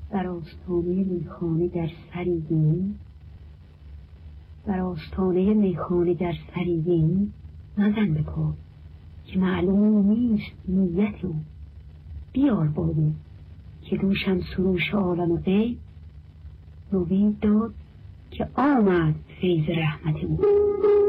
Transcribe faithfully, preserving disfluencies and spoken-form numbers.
بر آستانه میخانه در سری بینی، بر آستانه میخانه در سری بینی، نزن به پا که معلوم نیست نیت او. بیار باده که دوشم سروش عالم غیب، نوید داد که آمد فیض رحمت او.